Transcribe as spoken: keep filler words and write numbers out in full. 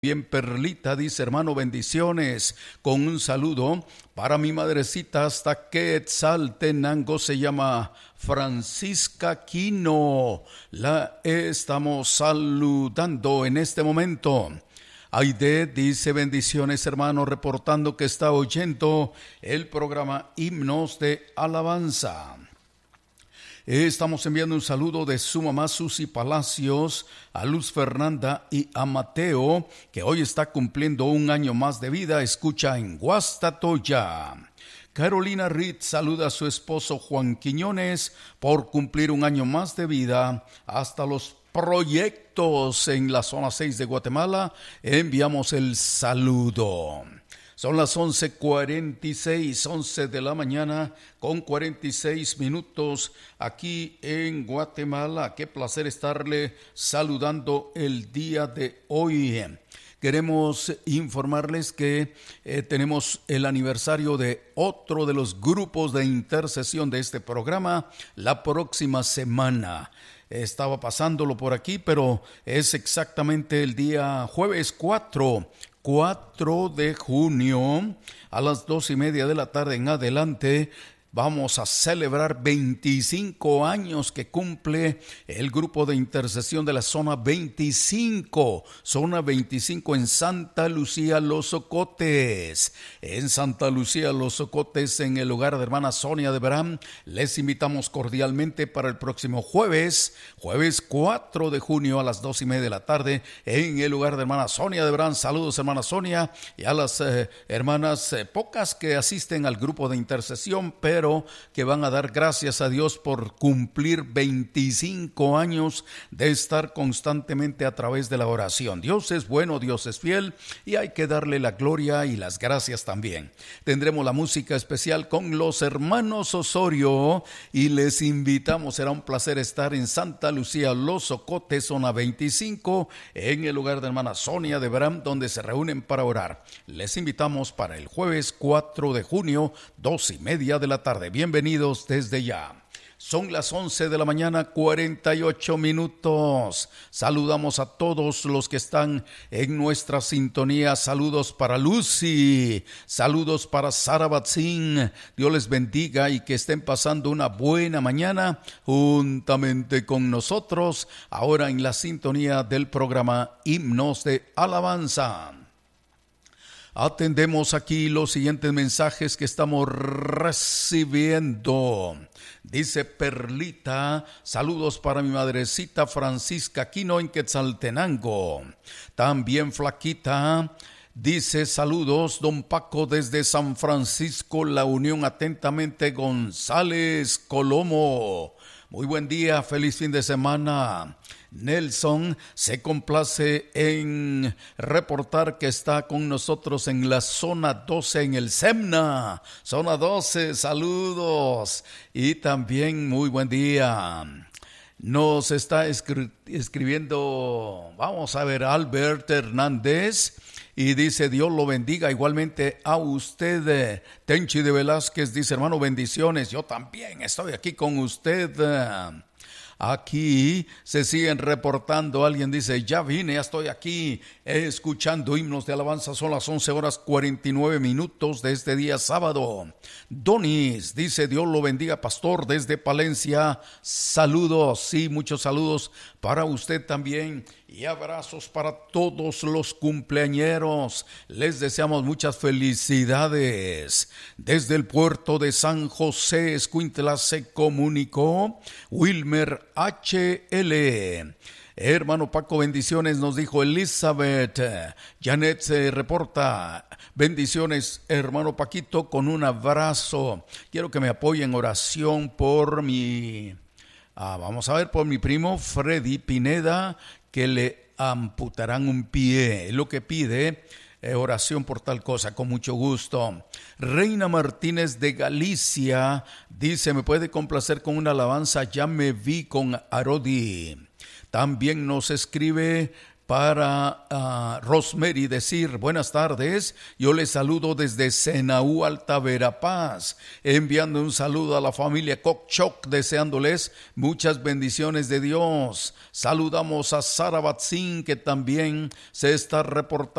Bien, Perlita dice, hermano, bendiciones, con un saludo para mi madrecita hasta Quetzaltenango, se llama Francisca Quino, la estamos saludando en este momento. Aide dice, bendiciones, hermano, reportando que está oyendo el programa Himnos de Alabanza. Estamos enviando un saludo de su mamá Susi Palacios, a Luz Fernanda y a Mateo, que hoy está cumpliendo un año más de vida, escucha en Guastatoya. Carolina Reed saluda a su esposo Juan Quiñones por cumplir un año más de vida. Hasta los proyectos en la zona seis de Guatemala enviamos el saludo. Son las once cuarenta y seis, once de la mañana con cuarenta y seis minutos aquí en Guatemala. Qué placer estarle saludando el día de hoy. Queremos informarles que eh, tenemos el aniversario de otro de los grupos de intercesión de este programa la próxima semana. Estaba pasándolo por aquí, pero es exactamente el día jueves cuatro de junio a las dos y media de la tarde en adelante. Vamos a celebrar veinticinco años que cumple el grupo de intercesión de la zona veinticinco, zona veinticinco en Santa Lucía, Los Ocotes. En Santa Lucía, Los Ocotes, en el hogar de hermana Sonia de Verán, les invitamos cordialmente para el próximo jueves, jueves cuatro de junio a las dos y media de la tarde, en el hogar de hermana Sonia de Verán. Saludos, hermana Sonia, y a las eh, hermanas eh, pocas que asisten al grupo de intercesión, pero Pero que van a dar gracias a Dios por cumplir veinticinco años de estar constantemente a través de la oración. Dios es bueno, Dios es fiel y hay que darle la gloria y las gracias también. Tendremos la música especial con los hermanos Osorio y les invitamos, será un placer estar en Santa Lucía, Los Ocotes, zona veinticinco, en el lugar de hermana Sonia de Verán, donde se reúnen para orar. Les invitamos para el jueves cuatro de junio, dos y media de la tarde. Bienvenidos desde ya. Son las once de la mañana, cuarenta y ocho minutos. Saludamos a todos los que están en nuestra sintonía. Saludos para Lucy, saludos para Sara Batzin. Dios les bendiga y que estén pasando una buena mañana juntamente con nosotros, ahora en la sintonía del programa Himnos de Alabanza. Atendemos aquí los siguientes mensajes que estamos recibiendo. Dice Perlita, saludos para mi madrecita Francisca Quino en Quetzaltenango. También Flaquita dice, saludos don Paco desde San Francisco, La Unión, atentamente González Colomo. Muy buen día, feliz fin de semana. Nelson se complace en reportar que está con nosotros en la zona doce, en el SEMNA. Zona doce, saludos. Y también muy buen día. Nos está escri- escribiendo, vamos a ver, Albert Hernández. Y dice, Dios lo bendiga igualmente a usted. Tenchi de Velázquez dice, hermano, bendiciones. Yo también estoy aquí con usted. Aquí se siguen reportando, alguien dice, ya vine, ya estoy aquí escuchando himnos de alabanza. Son las once horas cuarenta y nueve minutos de este día sábado. Donis dice, Dios lo bendiga, pastor, desde Palencia. Saludos, sí, muchos saludos para usted también. Y abrazos para todos los cumpleañeros. Les deseamos muchas felicidades. Desde el puerto de San José, Escuintla, se comunicó Wilmer H L. Hermano Paco, bendiciones, nos dijo Elizabeth. Janet se reporta, bendiciones, hermano Paquito, con un abrazo. Quiero que me apoyen en oración por mi, ah, vamos a ver, por mi primo Freddy Pineda, que le amputarán un pie. Es lo que pide, eh, oración por tal cosa, con mucho gusto. Reina Martínez de Galicia dice, me puede complacer con una alabanza, ya me vi con Arodi. También nos escribe para uh, Rosemary decir, buenas tardes, yo les saludo desde Senaú, Alta Verapaz, enviando un saludo a la familia Kokchok, deseándoles muchas bendiciones de Dios. Saludamos a Sara Batzin, que también se está reportando